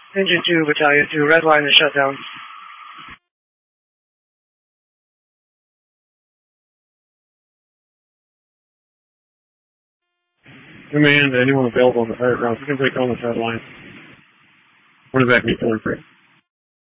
Engine 2, Battalion 2, red line and shutdown. Command, anyone available on the pirate route, you can break on the red line. What does that mean, fully free?